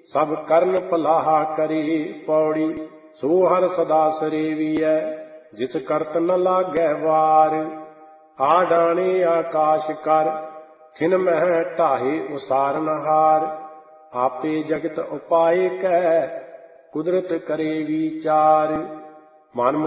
ਸਭ ਕਰਨ ਭਲਾਹਾ ਕਰੇ। ਪੌੜੀ ਸੋ ਹਰ ਸਦਾ ਸਰੇਵੀਐ, ਜਿਸ ਕਰਤ ਨ ਲਾਗੈ ਵਾਰ। ਆ ਡਾਣੇ ਆਕਾਸ਼ ਕਰ, ਖਿਨ ਮਹਿ ਢਾਹੇ ਉਸਾਰਨਹਾਰ। ਆਪੇ ਜਗਤ ਉਪਾਏ ਕੈ, ਕੁਦਰਤ ਕਰੇ ਵੀਚਾਰ। ਮਨ